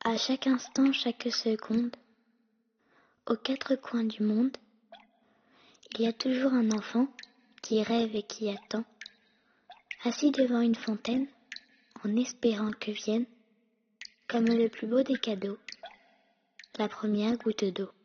À chaque instant, chaque seconde, aux quatre coins du monde, il y a toujours un enfant qui rêve et qui attend, assis devant une fontaine, en espérant que vienne, comme le plus beau des cadeaux, la première goutte d'eau.